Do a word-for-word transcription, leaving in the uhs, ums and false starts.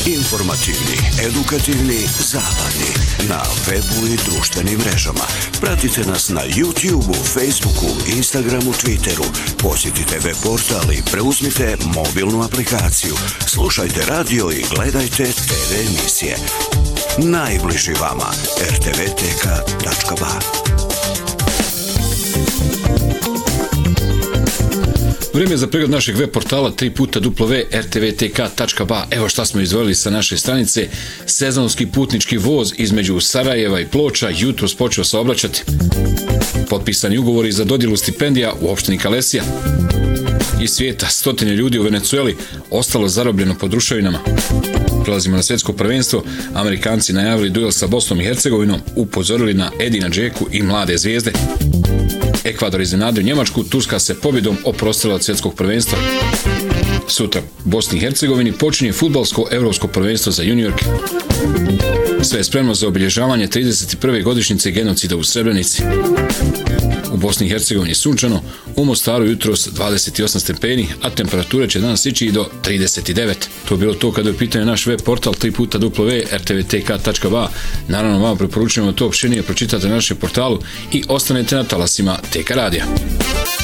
Informativni, edukativni, zabavni. Na webu i društvenim mrežama. Pratite nas na YouTubeu, Facebooku, Instagramu, Twitteru. Posjetite web portal i preuzmite mobilnu aplikaciju. Slušajte radio i gledajte te ve emisije. Najbliži vama er te ve te ka tačka ba. Vrijeme za pregled našeg web portala tri puta w w w tačka er te ve te ka tačka ba. Evo šta smo izdvojili sa naše stranice. Sezonski putnički voz između Sarajeva i Ploča jutros počeo saobraćati. Potpisani ugovori za dodjelu stipendija u opštini Kalesija. Iz svijeta stotine ljudi u Venecueli ostalo zarobljeno pod ruševinama. Prelazimo na svjetsko prvenstvo. Amerikanci najavili duel sa Bosnom i Hercegovinom, upozorili na Edina Džeku i mlade zvijezde. Ekvador iznenadio Njemačku, Turska se pobjedom oprostila od svjetskog prvenstva. Sutra Bosni i Hercegovini počinje fudbalsko evropsko prvenstvo za juniorke. Sve je spremno za obilježavanje trideset prve godišnjice genocida u Srebrenici. U Bosni i Hercegovini sunčano, u Mostaru jutros dvadeset osam stepeni, a temperatura će danas ići i do trideset devet. To je bilo to kada je u pitanju naš web portal tri puta w w w tačka er te ve te ka tačka ba. Naravno vam preporučujemo to opširnije pročitate na našem portalu i ostanete na talasima T K radija.